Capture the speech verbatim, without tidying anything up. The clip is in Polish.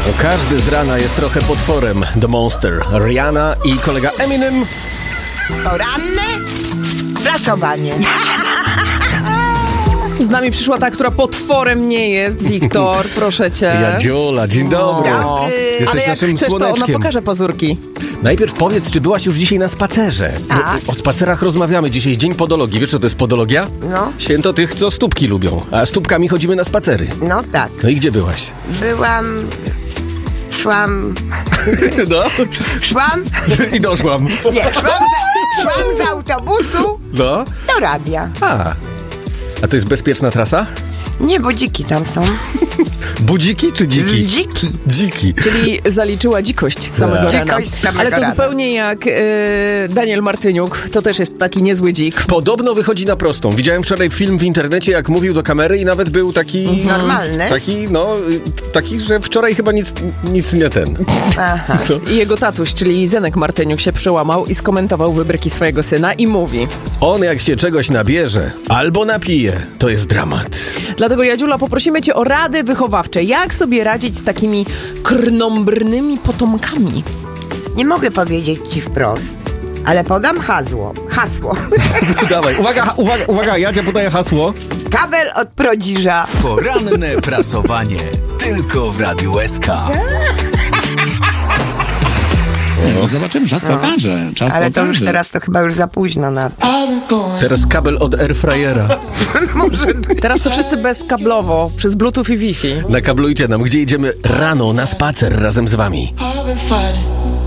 No, każdy z rana jest trochę potworem. The Monster, Rihanna i kolega Eminem. Poranne prasowanie. Z nami przyszła ta, która potworem nie jest. Wiktor, proszę cię. Jadziola, dzień dobry. No. Jesteś Ale jak naszym chcesz, to ona słoneczkiem. pokaże pazurki. Najpierw powiedz, czy byłaś już dzisiaj na spacerze? Tak. O spacerach rozmawiamy. Dzisiaj jest Dzień Podologii. Wiesz, co to jest podologia? No. Święto tych, co stópki lubią. A stópkami chodzimy na spacery. No tak. No i gdzie byłaś? Byłam... Szłam... No. Szłam... I doszłam. Nie, szłam, za, szłam z autobusu No. do radia. A. A to jest bezpieczna trasa? Nie, bo dziki tam są. Budziki czy dziki? Dziki. Dziki. Czyli zaliczyła dzikość z samego Tak. rana. Dzikość z samego Ale to rana. zupełnie jak e, Daniel Martyniuk. To też jest taki niezły dzik. Podobno wychodzi na prostą. Widziałem wczoraj film w internecie, jak mówił do kamery i nawet był taki... Normalny? Taki, no, taki, że wczoraj chyba nic, nic nie ten. Aha. I jego tatuś, czyli Zenek Martyniuk, się przełamał i skomentował wybryki swojego syna i mówi: On jak się czegoś nabierze albo napije, to jest dramat. dlatego, Jadziula, poprosimy cię o rady wychowawcze. Jak sobie radzić z takimi krnąbrnymi potomkami? Nie mogę powiedzieć ci wprost, ale podam hasło. Hasło. Dawaj, uwaga, uwaga, uwaga, Jadzia podaje hasło. Kabel od Prodziża. Poranne prasowanie. Tylko w Radiu S K. No zobaczymy, czas pokaże. Czas Ale to pokaże. już teraz to chyba już za późno na to. Teraz kabel od airfryera. Teraz to wszyscy bezkablowo, przez Bluetooth i Wi-Fi. Nakablujcie nam, gdzie idziemy rano na spacer razem z wami. I've been fighting.